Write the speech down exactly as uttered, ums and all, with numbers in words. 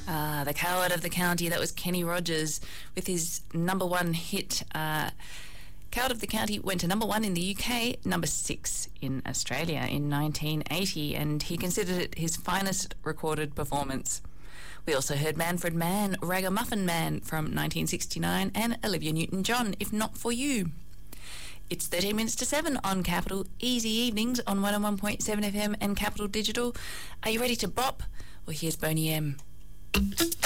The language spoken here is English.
Ah, the Coward of the County. That was Kenny Rogers with his number one hit. Uh, Coward of the County went to number one in the U K, number six in Australia in nineteen eighty, and he considered it his finest recorded performance. We also heard Manfred Mann, Ragamuffin Man from nineteen sixty-nine, and Olivia Newton-John, If Not For You. It's thirteen minutes to seven on Capital Easy Evenings on one oh one point seven F M and Capital Digital. Are you ready to bop? Well, here's Boney M.